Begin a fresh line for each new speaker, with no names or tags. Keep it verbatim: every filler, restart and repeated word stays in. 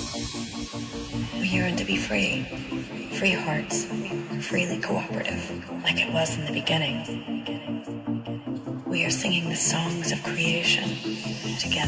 We yearn to be free, free hearts, freely cooperative, like it was in the beginning. We are singing the songs of creation together.